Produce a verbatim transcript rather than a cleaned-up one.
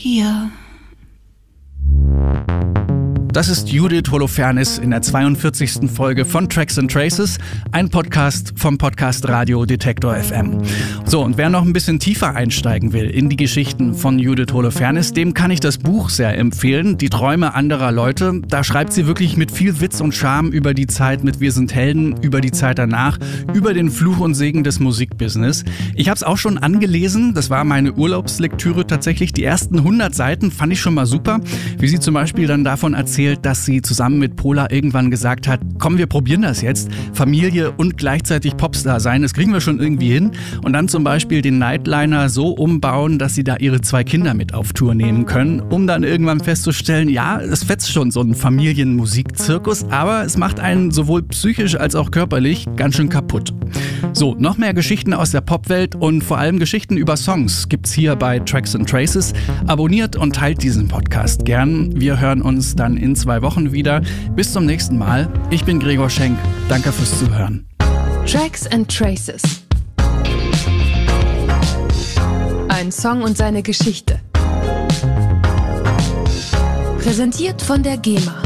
hier. Das ist Judith Holofernes in der zweiundvierzigsten Folge von Tracks and Traces, ein Podcast vom Podcast Radio Detektor F M. So, und wer noch ein bisschen tiefer einsteigen will in die Geschichten von Judith Holofernes, dem kann ich das Buch sehr empfehlen, Die Träume anderer Leute. Da schreibt sie wirklich mit viel Witz und Charme über die Zeit mit Wir sind Helden, über die Zeit danach, über den Fluch und Segen des Musikbusiness. Ich habe es auch schon angelesen, das war meine Urlaubslektüre tatsächlich. Die ersten hundert Seiten fand ich schon mal super, wie sie zum Beispiel dann davon erzählt, dass sie zusammen mit Pola irgendwann gesagt hat, komm, wir probieren das jetzt. Familie und gleichzeitig Popstar sein, das kriegen wir schon irgendwie hin. Und dann zum Beispiel den Nightliner so umbauen, dass sie da ihre zwei Kinder mit auf Tour nehmen können, um dann irgendwann festzustellen, ja, es fetzt schon so ein Familienmusikzirkus, aber es macht einen sowohl psychisch als auch körperlich ganz schön kaputt. So, noch mehr Geschichten aus der Popwelt und vor allem Geschichten über Songs gibt's hier bei Tracks and Traces. Abonniert und teilt diesen Podcast gern. Wir hören uns dann in zwei Wochen wieder. Bis zum nächsten Mal. Ich bin Gregor Schenk. Danke fürs Zuhören. Tracks and Traces. Ein Song und seine Geschichte. Präsentiert von der GEMA.